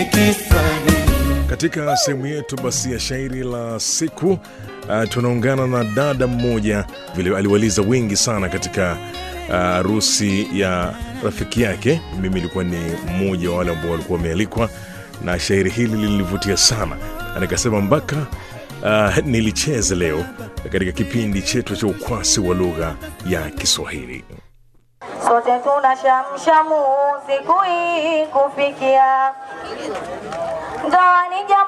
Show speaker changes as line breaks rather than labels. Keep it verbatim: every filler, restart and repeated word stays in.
Katika sehemu yetu basi ya shairi la siku, uh, tunaungana na dada mmoja vile aliwaliza wengi sana katika harusi uh, ya rafiki yake. Mimi nilikuwa ni mmoja wa wale ambao walikuwa wamealikwa, na shairi hili lilinivutia sana, na nikasema mpaka uh, nilicheze leo katika kipindi chetu cha ukwasi wa lugha ya Kiswahili.
Sote tunashamshamu siku hii kufikia, ndoa ni